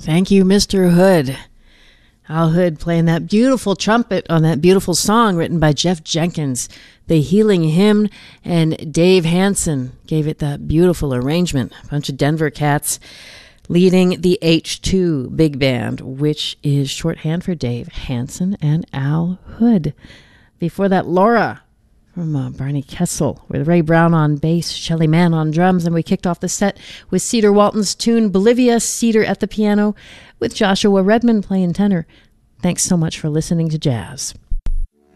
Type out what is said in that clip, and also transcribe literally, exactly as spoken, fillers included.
Thank you, Mister Hood. Al Hood playing that beautiful trumpet on that beautiful song written by Jeff Jenkins, The Healing Hymn, and Dave Hansen gave it that beautiful arrangement. A bunch of Denver cats leading the H two Big Band, which is shorthand for Dave Hansen and Al Hood. Before that, Laura from uh, Barney Kessel, with Ray Brown on bass, Shelly Mann on drums, and we kicked off the set with Cedar Walton's tune Bolivia, Cedar at the piano, with Joshua Redman playing tenor. Thanks so much for listening to Jazz.